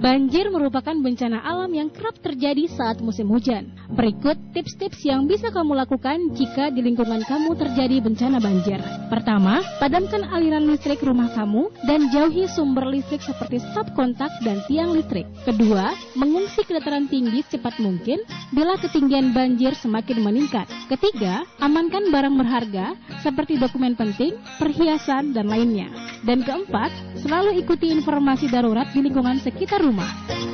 Banjir merupakan bencana alam yang kerap terjadi saat musim hujan. Berikut tips-tips yang bisa kamu lakukan jika di lingkungan kamu terjadi bencana banjir. Pertama, padamkan aliran listrik rumah kamu dan jauhi sumber listrik seperti stop kontak dan tiang listrik. Kedua, mengungsi ke dataran tinggi secepat mungkin bila ketinggian banjir semakin meningkat. Ketiga, amankan barang berharga seperti dokumen penting, perhiasan, dan lainnya. Dan keempat, selalu ikuti informasi darurat di lingkungan sekitar rumah.